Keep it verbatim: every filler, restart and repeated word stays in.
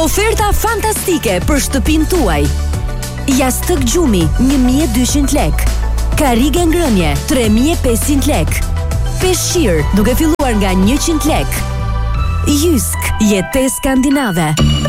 Oferta fantastike për shtëpinë tuaj. Jastëk gjumi një mijë e dyqind lek. Karige ngrënje tre mijë e pesëqind lek. Peshqir duke filluar nga njëqind lek. Jysk, jetë skandinave.